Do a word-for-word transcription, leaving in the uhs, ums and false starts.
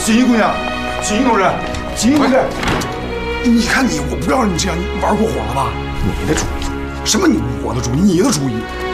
锦衣姑娘，锦衣同志，锦衣同志， 你看你，我不要你这样，你玩过火了吧？ 你的主意？ 什么你我的主意？你的主意？